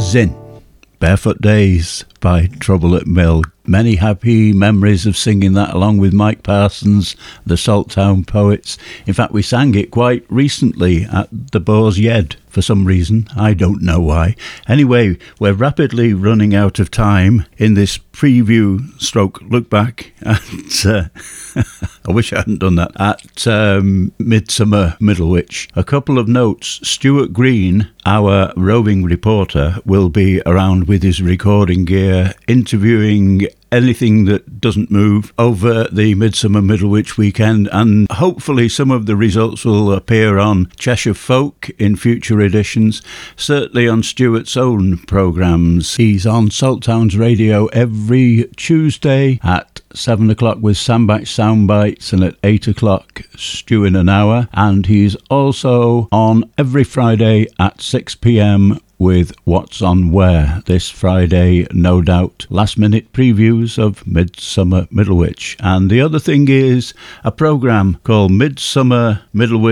Zinn, Barefoot Days by Trouble at Mill. Many happy memories of singing that along with Mike Parsons, the Salttown Poets. In fact, we sang it quite recently at the Boar's Yed for some reason. I don't know why. Anyway, we're rapidly running out of time in this preview stroke look back at I wish I hadn't done that, at Midsummer Middlewich. A couple of notes. Stuart Green, our roving reporter, will be around with his recording gear, interviewing anything that doesn't move over the Midsummer Middlewich weekend, and hopefully some of the results will appear on Cheshire Folk in future editions, certainly on Stuart's own programmes. He's on Salttown's radio every Tuesday at 7 o'clock with Sandbach Soundbites, and at 8 o'clock Stew in an Hour, and he's also on every Friday at 6 p.m. with What's on Where. This Friday, no doubt, last minute previews of Midsummer Middlewich. And the other thing is a programme called Midsummer Middlewich